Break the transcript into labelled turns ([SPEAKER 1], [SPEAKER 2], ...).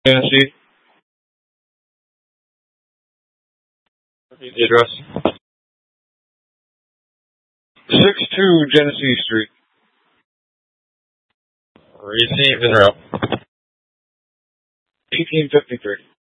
[SPEAKER 1] Genesee. Repeat the address. 62 Genesee Street. Received en route. 1853.